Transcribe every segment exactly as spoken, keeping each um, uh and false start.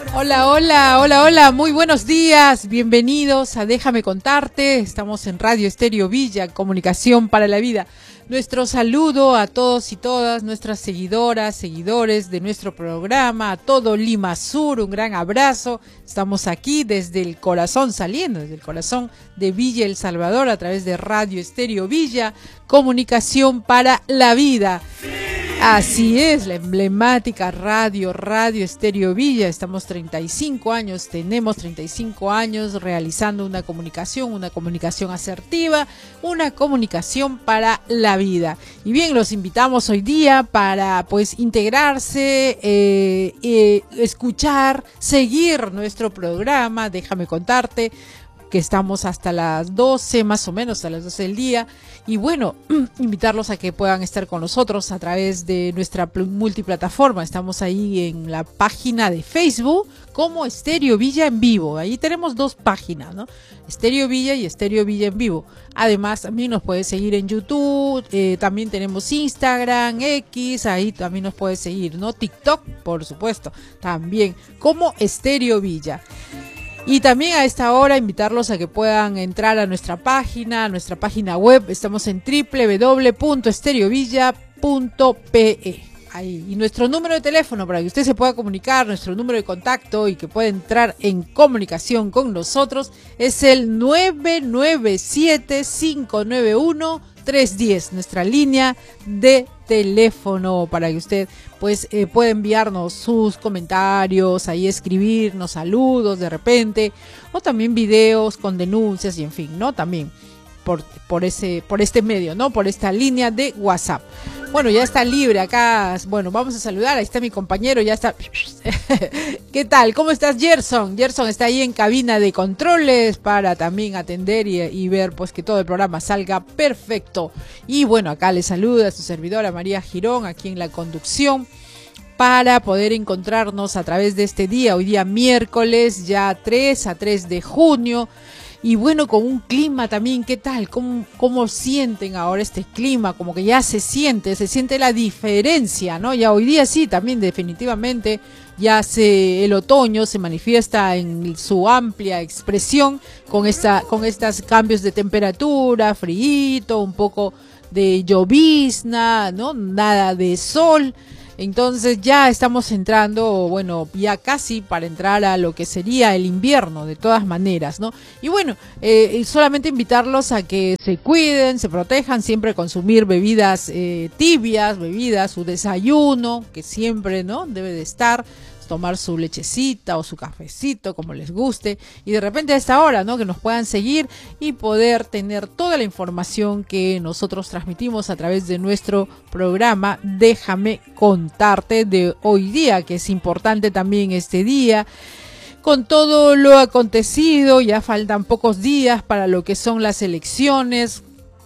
Hola, hola, hola, hola, muy buenos días, bienvenidos a Déjame Contarte, estamos en Radio Estéreo Villa, Comunicación para la Vida. Nuestro saludo a todos y todas nuestras seguidoras, seguidores de nuestro programa, a todo Lima Sur, un gran abrazo. Estamos aquí desde el corazón, saliendo desde el corazón de Villa El Salvador a través de Radio Estéreo Villa, Comunicación para la Vida. Así es, la emblemática radio, Radio Estéreo Villa. Estamos treinta y cinco años, tenemos treinta y cinco años realizando una comunicación, una comunicación asertiva, una comunicación para la vida. Y bien, los invitamos hoy día para pues integrarse, eh, eh, escuchar, seguir nuestro programa, Déjame Contarte, que estamos hasta las doce, más o menos, a las doce del día. Y bueno, invitarlos a que puedan estar con nosotros a través de nuestra multiplataforma. Estamos ahí en la página de Facebook como Estéreo Villa en Vivo. Ahí tenemos dos páginas, ¿no? Estéreo Villa y Estéreo Villa en Vivo. Además, también nos puedes seguir en YouTube. Eh, también tenemos Instagram, X. Ahí también nos puedes seguir, ¿no? TikTok, por supuesto. También como Estéreo Villa. Y también a esta hora invitarlos a que puedan entrar a nuestra página, a nuestra página web. Estamos en doble u doble u doble u punto estereovilla punto pe e. Ahí. Y nuestro número de teléfono para que usted se pueda comunicar, nuestro número de contacto y que pueda entrar en comunicación con nosotros es el nueve nueve siete, cinco nueve uno, tres uno cero, nuestra línea de teléfono para que usted pues eh, pueda enviarnos sus comentarios, ahí escribirnos saludos de repente, o también videos con denuncias y en fin, ¿no? También por, por ese, por este medio, ¿no? Por esta línea de WhatsApp. Bueno, ya está libre acá. Bueno, vamos a saludar. Ahí está mi compañero, ya está. ¿Qué tal? ¿Cómo estás, Gerson? Gerson está ahí en cabina de controles para también atender y, y ver pues que todo el programa salga perfecto. Y bueno, acá le saluda a su servidora María Girón, aquí en la conducción, para poder encontrarnos a través de este día, hoy día miércoles, ya tres a tres de junio. Y bueno, con un clima también, ¿qué tal? ¿Cómo, cómo sienten ahora este clima? Como que ya se siente, se siente la diferencia, ¿no? Ya hoy día sí, también definitivamente ya se, el otoño se manifiesta en su amplia expresión con esta, con estos cambios de temperatura, frío, un poco de llovizna, ¿no? Nada de sol. Entonces ya estamos entrando, bueno, ya casi para entrar a lo que sería el invierno de todas maneras, ¿no? Y bueno, eh, solamente invitarlos a que se cuiden, se protejan, siempre consumir bebidas eh, tibias, bebidas, su desayuno, que siempre, ¿no? Debe de estar, tomar su lechecita o su cafecito, como les guste, y de repente a esta hora, ¿no? Que nos puedan seguir y poder tener toda la información que nosotros transmitimos a través de nuestro programa Déjame Contarte de hoy día, que es importante también este día. Con todo lo acontecido, ya faltan pocos días para lo que son las elecciones,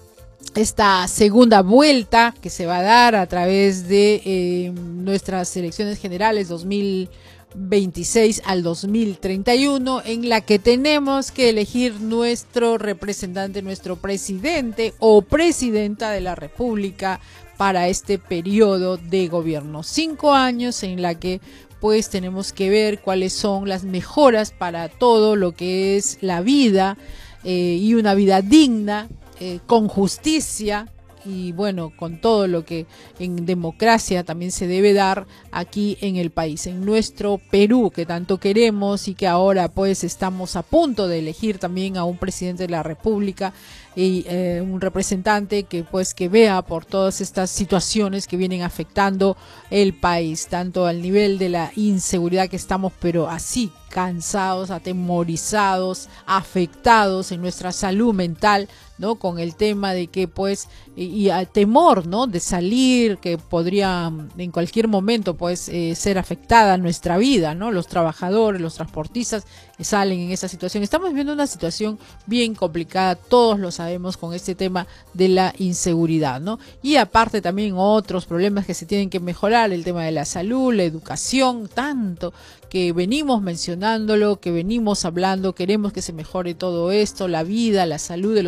esta segunda vuelta que se va a dar a través de eh, nuestras elecciones generales dos mil veintiséis al dos mil treinta y uno, en la que tenemos que elegir nuestro representante, nuestro presidente o presidenta de la República para este periodo de gobierno. Cinco años en la que pues tenemos que ver cuáles son las mejoras para todo lo que es la vida eh, y una vida digna, Eh, con justicia y bueno, con todo lo que en democracia también se debe dar aquí en el país, en nuestro Perú que tanto queremos y que ahora pues estamos a punto de elegir también a un presidente de la República y eh, un representante que pues que vea por todas estas situaciones que vienen afectando el país, tanto al nivel de la inseguridad que estamos pero así cansados, atemorizados, afectados en nuestra salud mental, ¿no? Con el tema de que pues y, y al temor, ¿no? De salir, que podría en cualquier momento pues eh, ser afectada nuestra vida, ¿no? Los trabajadores, los transportistas que salen en esa situación. Estamos viviendo una situación bien complicada, todos lo sabemos, con este tema de la inseguridad, ¿no? Y aparte también otros problemas que se tienen que mejorar, el tema de la salud, la educación, tanto que venimos mencionándolo, que venimos hablando, queremos que se mejore todo esto, la vida, la salud de los adultos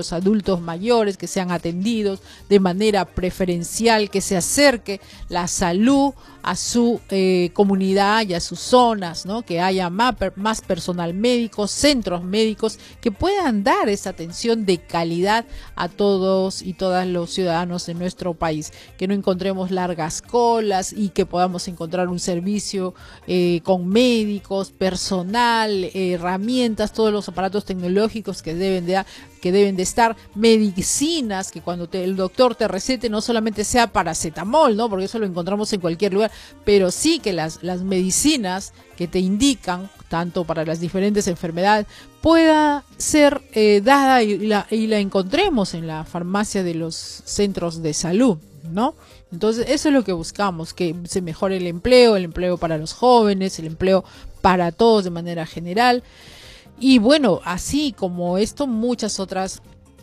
adultos mayores que sean atendidos de manera preferencial, que se acerque la salud a su eh, comunidad y a sus zonas, ¿no? Que haya más, más personal médico, centros médicos que puedan dar esa atención de calidad a todos y todas los ciudadanos de nuestro país, que no encontremos largas colas y que podamos encontrar un servicio eh, con médicos, personal, eh, herramientas, todos los aparatos tecnológicos que deben de que deben de estar, medicinas, que cuando te, el doctor te recete no solamente sea paracetamol, ¿no? Porque eso lo encontramos en cualquier lugar, pero sí que las, las medicinas que te indican, tanto para las diferentes enfermedades, pueda ser eh, dada y la, y la encontremos en la farmacia de los centros de salud, ¿no? Entonces eso es lo que buscamos, que se mejore el empleo, el empleo para los jóvenes, el empleo para todos de manera general. Y bueno, así como esto, muchas otras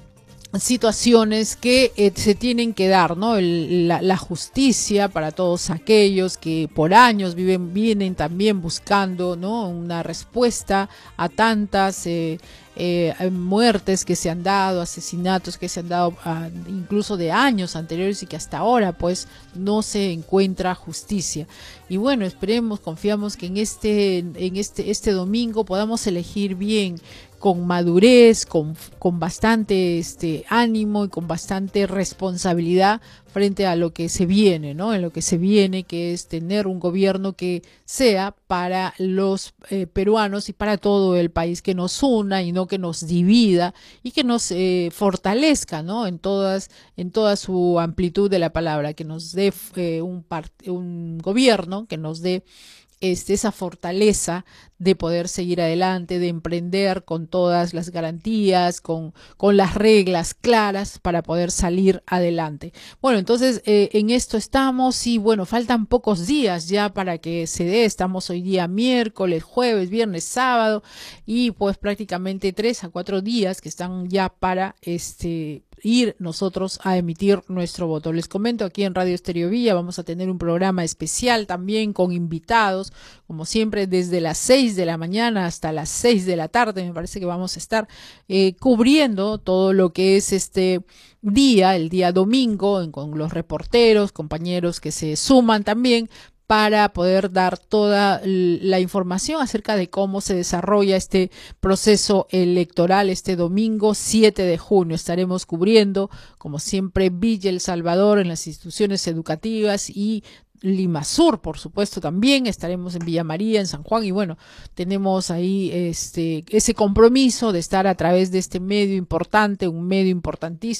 situaciones que eh, se tienen que dar, ¿no? El, la, la justicia para todos aquellos que por años viven, vienen también buscando, ¿no? Una respuesta a tantas eh, eh, muertes que se han dado, asesinatos que se han dado uh, incluso de años anteriores y que hasta ahora pues no se encuentra justicia. Y bueno, esperemos, confiamos que en este, en este, este domingo podamos elegir bien, con madurez, con, con bastante este, ánimo y con bastante responsabilidad frente a lo que se viene, ¿no? En lo que se viene, que es tener un gobierno que sea para los eh, peruanos y para todo el país, que nos una y no que nos divida y que nos eh, fortalezca, ¿no? En todas, en toda su amplitud de la palabra, que nos dé eh, un, un gobierno que nos dé Este, esa fortaleza de poder seguir adelante, de emprender con todas las garantías, con, con las reglas claras para poder salir adelante. Bueno, entonces eh, en esto estamos y bueno, faltan pocos días ya para que se dé. Estamos hoy día miércoles, jueves, viernes, sábado y pues prácticamente tres a cuatro días que están ya para este ir nosotros a emitir nuestro voto. Les comento, aquí en Radio Estéreo Villa vamos a tener un programa especial también con invitados, como siempre desde las seis de la mañana hasta las seis de la tarde. Me parece que vamos a estar eh, cubriendo todo lo que es este día, el día domingo, en, con los reporteros, compañeros que se suman también para poder dar toda la información acerca de cómo se desarrolla este proceso electoral este domingo siete de junio. Estaremos cubriendo, como siempre, Villa El Salvador en las instituciones educativas y Lima Sur, por supuesto, también estaremos en Villa María, en San Juan, y bueno, tenemos ahí este ese compromiso de estar a través de este medio importante, un medio importantísimo